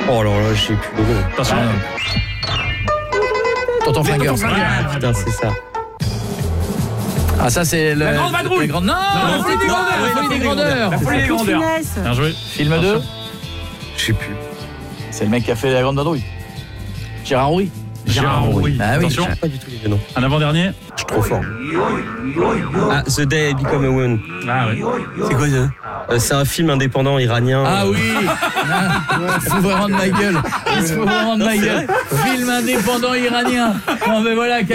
Oh alors là, je sais plus le nom. Attention. Tonton Flingueur. Ah, putain, c'est ça. Ah, ça, c'est le. La Grande Vadrouille. Non, La Folie des Grandeurs. La Folie des Grandeurs. La Folie des Grandeurs. Bien joué. Film 2. Je sais plus. C'est le mec qui a fait La Grande Vadrouille. Gérard Rouy. Gérard Rouy. Ah oui. Attention. Pas du tout les noms. Un avant-dernier. Je suis trop fort. Ah, The Day I Become a Woman. Ah oui. C'est quoi ça? C'est un film indépendant iranien. Ah oui. Il se faut vraiment de ma gueule. Il se faut vraiment de ma gueule. Film indépendant iranien. Non mais voilà.